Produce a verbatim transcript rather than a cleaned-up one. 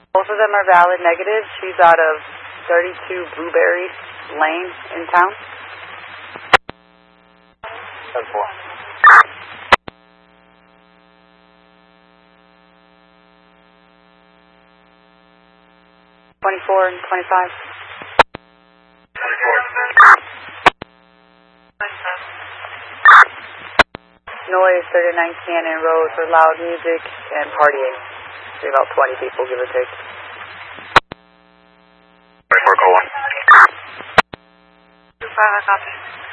Both of them are valid negatives. She's out of thirty-two Blueberry Lane in town. ten four. twenty-four and twenty-five. twenty-four. Noise, thirty-nine Cannon Road for loud music and partying. Say about twenty people, give or take. twenty-four, call one. two five, I copy.